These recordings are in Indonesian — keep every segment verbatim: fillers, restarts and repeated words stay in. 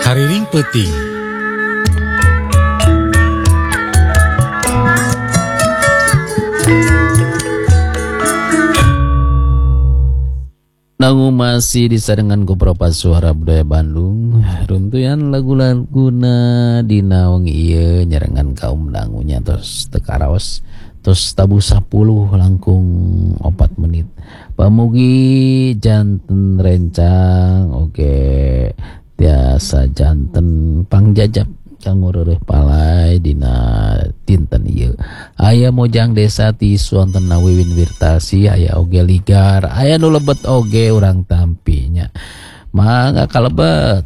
Hariring Peuting. Nagu masih disarengan beberapa suara budaya Bandung. Runtuyan lagu-laguna dina wengi ieu nyarengan kaum dangunya terus tekaraos terus tabu sepuluh langkung opat menit. Pamugi janten rencang oke tiasa janten pangjajab kanggo reureuh palai dina dinten ieu. Aya Mojang Desa ti Suantena Wiwin Wirtasi, aya oge Ligar, aya nu lebet oge urang tampinya. Mangga kalebet.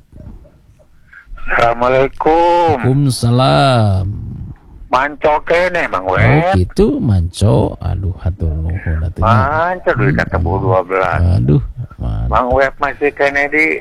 Assalamualaikum. Waalaikumsalam. Manco kene Mang Oh Web. gitu manco. Aduh hatur nuhun atuh. Manco duit ketemu dua belas. Aduh. Man. Mang Web masih kene di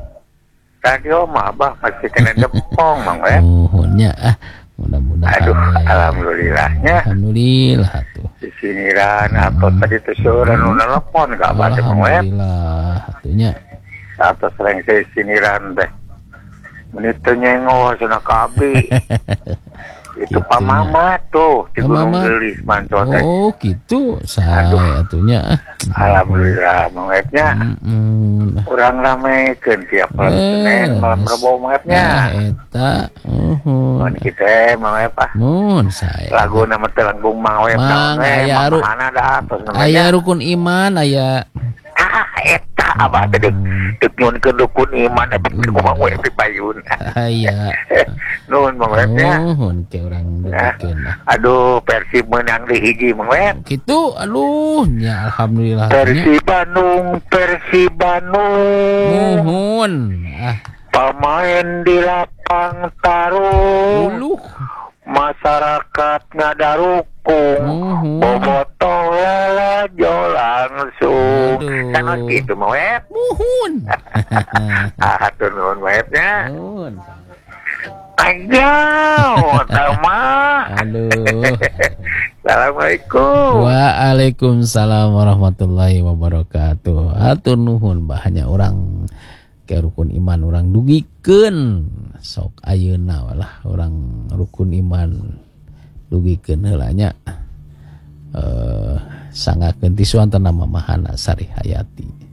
radio mah Abah masih kene depong Mang Web. Nuhunnya ah mudah-mudahan. Aduh, ya. alhamdulillahnya. Alhamdulillah tuh. Di siniran atau tadi tuh sore nu nelpon gak baca Mang Web. Alhamdulillah atunya. Atau sering saya siniran teh. Menit teh nyengo cenah ka abdi. Itu Gitu Pak Mama tuh di Pak Gunung Mama. Gelis Manco teh. Oh gitu saya atunya. Alhamdulillah Mang Webnya. Mm-mm. Kurang ramekeun tiap malam Eh, Senin malam Rebo Mang Webnya. Nah eta uhun. Mun kita Mang Web ah. Mun saya Lagu nama telanggung Mang Web Mang, aya ru- mana dah atos namanya. aya rukun iman aya Ah eta abah teh deuk deuk nyunkeun rukun iman apa ku Mang Web di Payun. aya Nuhun Mang Webnya. nuhun ke urang deukeun lah. Aduh Persib menang di hiji Mang Web. Gitu aduh nya alhamdulillah atunya. Persib Bandung, Persib Bandung. Nuhun ah Pemain di lapang taruh. uluh Masyarakat ngadarukung. nuhun Bobotoh lelajo langsung. Aduh. Kan gitu Mang Web. nuhun Ah, hatur nuhun Webnya. nuhun Ayo, Tama. aduh. Assalamualaikum. Waalaikumsalam warahmatullahi wabarakatuh. Atur nuhun bahanya orang ke rukun iman orang dugikeun sok ayeuna walah orang rukun iman dugikeun heula nya eh sangakeun ti suantana mamahana Sari Hayati.